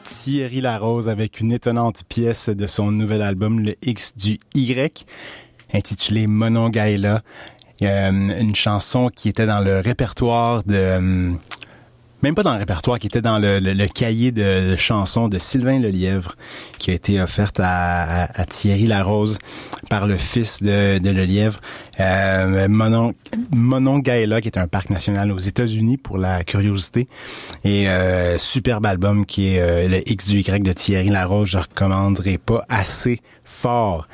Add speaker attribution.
Speaker 1: Thierry Larose avec une étonnante pièce de son nouvel album, le X du Y, intitulé Monongahela. Une chanson qui était dans le répertoire même pas dans le répertoire, qui était dans le cahier de chansons de Sylvain Lelièvre, qui a été offerte à Thierry Larose par le fils de Lelièvre. Monongahela, qui est un parc national aux États-Unis pour la curiosité. Et superbe album qui est le X du Y de Thierry Larose. Je recommanderais pas assez fort.